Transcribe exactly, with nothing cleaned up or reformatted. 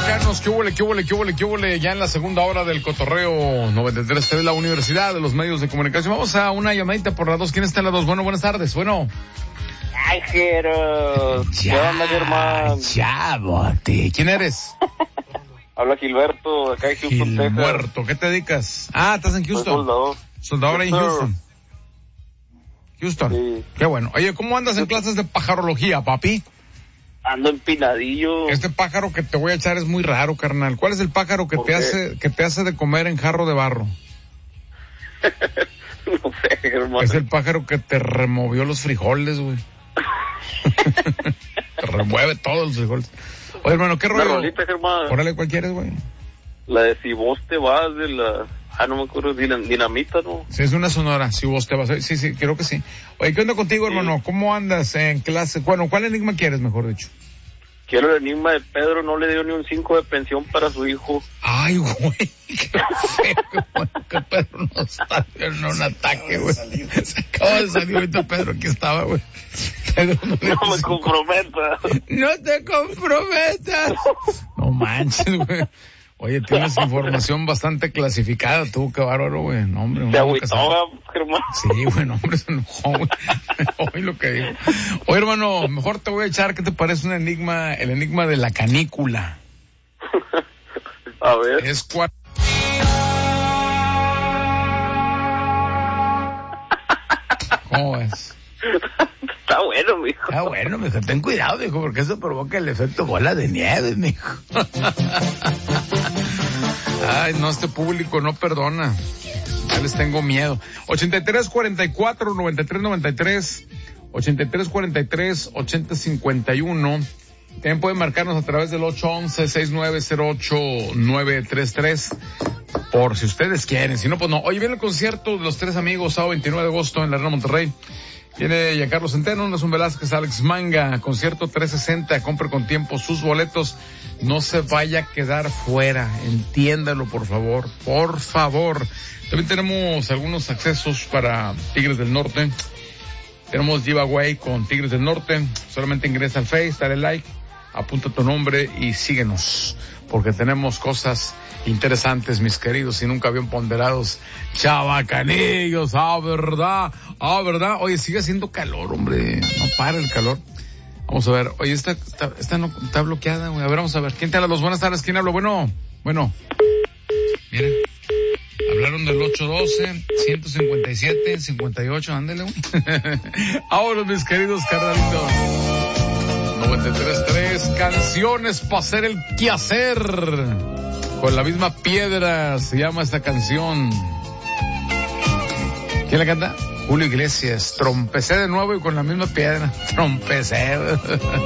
Chabacanos, qué huele, qué huele, qué huele, qué huele, ya en la segunda hora del Cotorreo noventa y tres T V, la Universidad de los Medios de Comunicación. Vamos a una llamadita por la dos. ¿Quién está en la dos? Bueno, buenas tardes, bueno. Ay, Jero. ¿Qué onda, mi hermano? Chavote. ¿Quién eres? Habla Gilberto, acá en Houston, Texas. Gilberto, ¿qué te dedicas? Ah, ¿estás en Houston? Soy soldador. Soldador ahí en Houston. Houston. Sí. Qué bueno. Oye, ¿cómo andas en clases de pajarología, papi? Ando empinadillo. Este pájaro que te voy a echar es muy raro, carnal. ¿Cuál es el pájaro que te qué? hace que te hace de comer en jarro de barro? No sé, hermano. Es el pájaro que te removió los frijoles, güey. Te remueve todos los frijoles. Oye, hermano, ¿qué rollo? La rolita, hermano. Órale, ¿cuál quieres, güey? La de si vos te vas de la... Ah, no me acuerdo, dinam- dinamita, ¿no? Sí, es una sonora, si vos te vas a... Sí, sí, creo que sí. Oye, ¿qué onda contigo, Sí. hermano? ¿Cómo andas en clase? Bueno, ¿cuál enigma quieres, mejor dicho? Quiero el enigma de Pedro, no le dio ni un cinco de pensión para su hijo. Ay, güey, qué feo, güey, que Pedro no salió en un ataque, güey. Se acaba de salir ahorita Pedro, aquí estaba, güey. Pedro no, le No me hizo- comprometa. No te comprometas. No manches, güey. Oye, tienes información bastante clasificada, tú, qué bárbaro, güey. No, hombre, Te uno nunca agüitó, sabe. hermano. Sí, güey, no, hombre, se enojó, güey. Oye, lo que digo. Oye, hermano, mejor te voy a echar, ¿qué te parece un enigma? El enigma de la canícula. A ver. Es cual... ¿Cómo ves? Está bueno, mijo. Ah, bueno, mijo, ten cuidado, mijo, porque eso provoca el efecto bola de nieve, mijo. Ay, no, este público no perdona. Ya les tengo miedo. ochenta y tres cuarenta y cuatro noventa y tres noventa y tres, ochenta y tres cuarenta y tres ochenta cincuenta y uno. También pueden marcarnos a través del ocho once seis nueve cero ocho nueve tres tres. Por si ustedes quieren, si no, pues no. Hoy viene el concierto de los tres amigos, sábado veintinueve de agosto en la Arena Monterrey. Viene Giancarlo Centeno, Nelson Velázquez, Alex Manga, concierto trescientos sesenta, compre con tiempo sus boletos, no se vaya a quedar fuera, entiéndalo por favor, por favor. También tenemos algunos accesos para Tigres del Norte, tenemos giveaway con Tigres del Norte, solamente ingresa al Face, dale like, apunta tu nombre y síguenos, porque tenemos cosas interesantes, mis queridos y nunca bien ponderados chabacanillos, ah, verdad, ah, verdad. Oye, sigue haciendo calor, hombre, no para el calor. Vamos a ver, oye, esta, esta, esta no está bloqueada, güey. A ver, vamos a ver, ¿quién te habla? Los buenas tardes, ¿quién habla? Bueno, bueno, miren, hablaron del ocho doce, ciento cincuenta y siete, cincuenta y ocho, ándale, güey. Ahora, mis queridos carnalitos, noventa y tres tres, canciones para hacer el quehacer. Con la misma piedra se llama esta canción. ¿Quién la canta? Julio Iglesias. Trompecé de nuevo y con la misma piedra. Trompecé.